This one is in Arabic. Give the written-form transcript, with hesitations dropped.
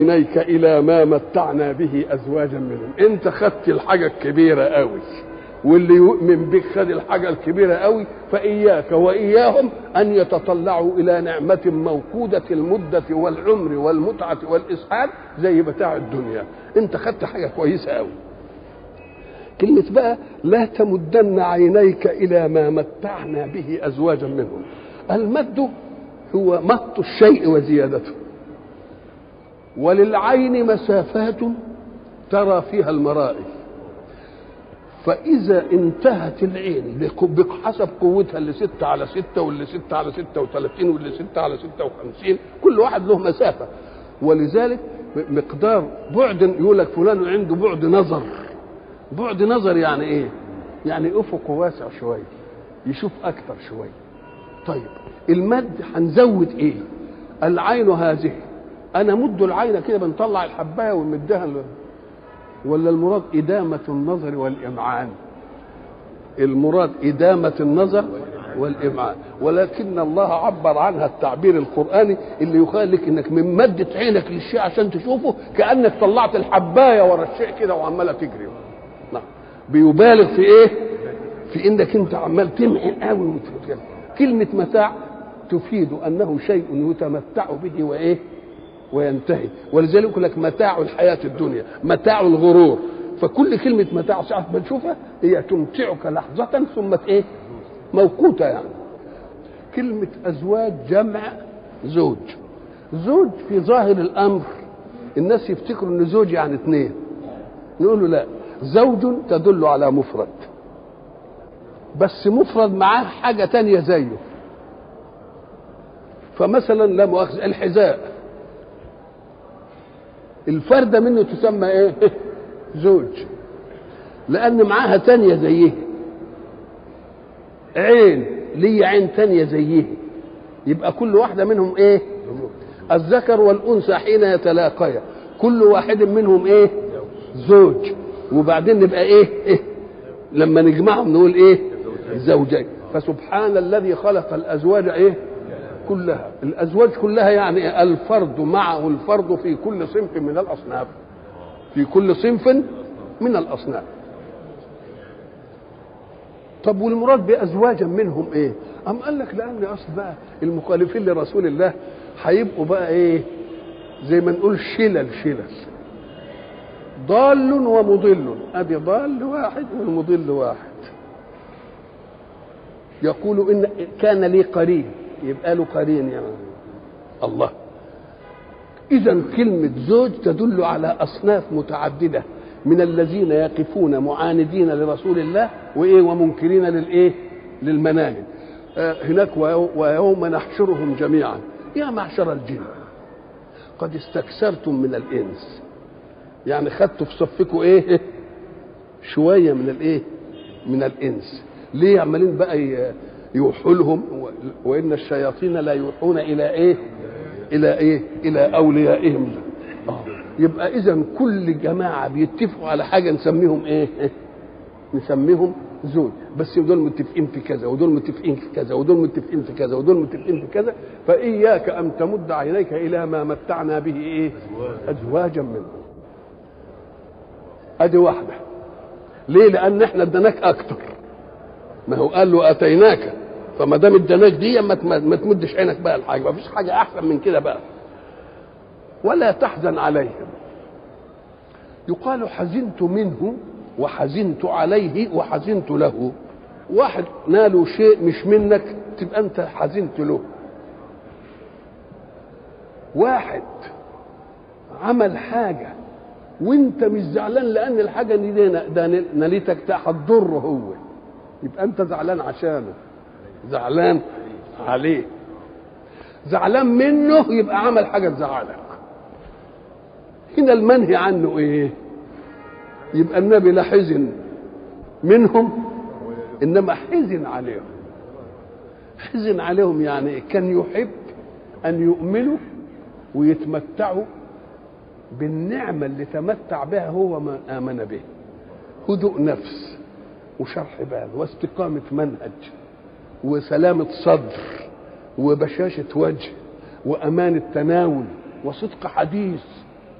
إليك إلى ما متعنا به أزواجا منهم. أنت خدت الحاجة الكبيرة قوي، واللي يؤمن بك خد الحاجة الكبيرة قوي، فإياك وإياهم أن يتطلعوا إلى نعمة موقودة المدة والعمر والمتعة والإسعاد زي بتاع الدنيا. أنت خدت حاجة كويسة قوي. كلمة بقى لا تمدن عينيك إلى ما متعنا به أزواجا منهم. المد هو مط الشيء وزيادته، وللعين مسافات ترى فيها المرائي، فإذا انتهت العين بحسب قوتها اللي 6 على 6 واللي 6 على 36 واللي 6 على 56، كل واحد له مسافة، ولذلك مقدار بعد يقول لك فلان عنده بعد نظر. بعد نظر يعني ايه؟ يعني افقه واسع شويه، يشوف اكتر شويه. طيب المد هنزود ايه؟ العين هذه انا مد العين كده بنطلع الحبايه ونمدها ولا المراد ادامه النظر والامعان؟ المراد ادامه النظر والامعان، ولكن الله عبر عنها التعبير القراني اللي يخليك انك من مدة عينك للشيء عشان تشوفه كانك طلعت الحبايه ورا الشيء كده وعماله تجري. نعم، بيبالغ في ايه؟ في انك انت عمال تمعن قوي. كلمه متاع تفيد انه شيء يتمتع به وايه؟ وينتهي. ولذلك يقول لك متاع الحياه الدنيا، متاع الغرور. فكل كلمه متاع ساعه ما تشوفها هي تمتعك لحظه ثم ايه؟ موقوته يعني. كلمه ازواج جمع زوج. زوج في ظاهر الامر الناس يفتكروا ان زوج يعني 2، نقول له لا، زوج تدل على مفرد، بس مفرد معاه حاجة تانية زيه. فمثلا لا مؤاخذة الحذاء الفردة منه تسمى ايه؟ زوج، لأن معاها تانية زيه. عين ليه عين تانية زيه، يبقى كل واحدة منهم ايه؟ الذكر والأنثى حين يتلاقيا كل واحد منهم ايه؟ زوج. وبعدين نبقى ايه؟ لما نجمعهم نقول ايه؟ زوجين. فسبحان الذي خلق الازواج ايه؟ كلها. الازواج كلها يعني الفرد معه الفرد في كل صنف من الاصناف، في كل صنف من الاصناف. طب والمراد بازواجا منهم ايه؟ ام قال لك لان اصل بقى المخالفين لرسول الله هيبقوا بقى ايه؟ زي ما نقول شلل ضال ومضل. ادي ضال واحد والمضل واحد. يقول ان كان لي قرين، يبقى له قرين يعني الله. اذا كلمه زوج تدل على اصناف متعدده من الذين يقفون معاندين لرسول الله وايه؟ ومنكرين للايه؟ للمناهج. هناك ويوم نحشرهم جميعا يا معشر الجن قد استكثرتم من الانس، يعني خدتوا في صفكم ايه؟ شويه من الايه؟ من الانس. ليه عمالين بقى يوحوا لهم؟ وان الشياطين لا يوحون الى ايه؟ الى ايه؟ الى اوليائهم. يبقى اذا كل جماعه بيتفقوا على حاجه نسميهم ايه؟ نسميهم زوج. بس دول متفقين في كذا ودول متفقين في كذا ودول متفقين في كذا ودول متفقين في كذا. فاياك ان تمد عينيك الى ما متعنا به ايه؟ ازواجا منهم. ادي واحده. ليه؟ لان احنا اديناك اكتر. ما هو قال له اتيناك، فما دام اديناك دي ما تمدش عينك بقى الحاجه، ما فيش حاجه احسن من كده بقى. ولا تحزن عليهم. يقال حزنت منه وحزنت عليه وحزنت له. واحد ناله شيء مش منك تبقى انت حزنت له. واحد عمل حاجه وانت مش زعلان لان الحاجه دي نالتك هتضره هو، يبقى انت زعلان عشانه، زعلان عليه. زعلان منه يبقى عمل حاجه تزعلك. هنا المنهي عنه ايه؟ يبقى النبي لا حزن منهم انما حزن عليهم. حزن عليهم يعني كان يحب ان يؤمنوا ويتمتعوا بالنعمه اللي تمتع بها هو من امن به. هدوء نفس وشرح بال واستقامه منهج وسلامه صدر وبشاشه وجه وامان التناول وصدق حديث